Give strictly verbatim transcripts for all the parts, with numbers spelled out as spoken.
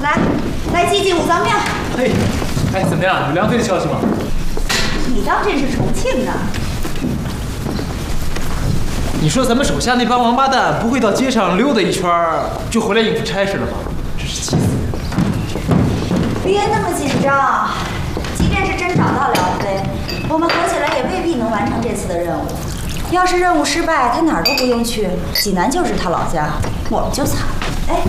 来，来几斤五脏面。 嘿，哎，怎么样？有梁飞的消息吗？ 你当真是重庆的？ 你说咱们手下那帮王八蛋不会到街上溜达一圈就回来应付差事了吧？真是气死人！ 别那么紧张，即便是真找到梁飞，我们合起来也未必能完成这次的任务。要是任务失败，他哪儿都不用去，济南就是他老家，我们就惨了。哎，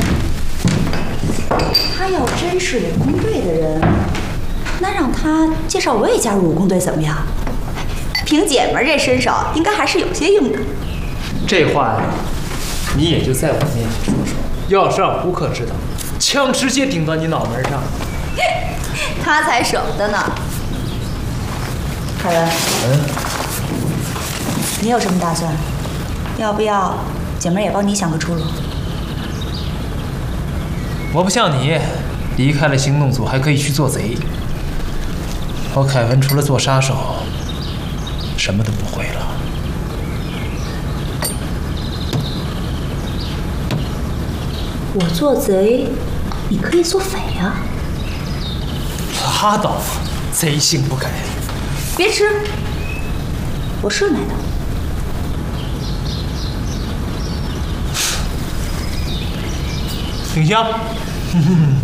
他要真是武工队的人，那让他介绍我也加入武工队怎么样？凭姐们这身手，应该还是有些用的。 这话呀，你也就在我面前说说，要是让胡可知道，枪直接顶到你脑门上。 他才舍不得呢。凯文， 嗯， 你有什么打算？要不要姐妹也帮你想个出路？ 我不像你，离开了行动组还可以去做贼。我凯文除了做杀手，什么都不会了。 我做贼，你可以做匪啊！ 拉倒吧，贼性不改。 别吃，我顺来的。 挺香。